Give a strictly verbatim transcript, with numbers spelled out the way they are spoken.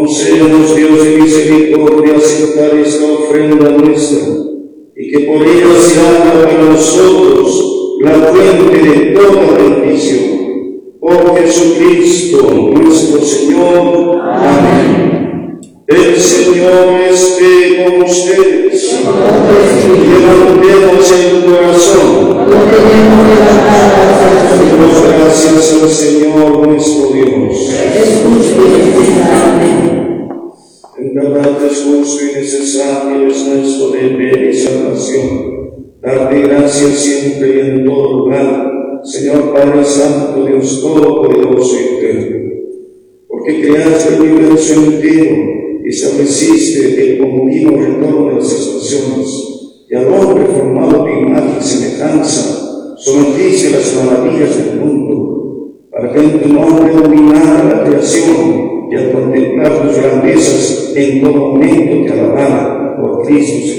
Concédenos, Dios de misericordia, aceptar esta ofrenda nuestra, y que por ella se haga para nosotros la fuente de toda bendición. Por Jesucristo nuestro Señor. Amén. El Señor esté con ustedes. Levantemos el corazón. Demos gracias al Señor nuestro Dios. En verdad es justo y necesario, es nuestro deber y salvación, darte gracias siempre y en todo lugar, Señor Padre Santo, Dios Todopoderoso y Eterno, porque creaste el universo entero y estableciste el continuo retorno de las estaciones, y al hombre formado de imagen y semejanza, sometiste las maravillas del mundo, para que en tu nombre dominara la creación y al contemplar tus grandezas en todo momento te alabara por Cristo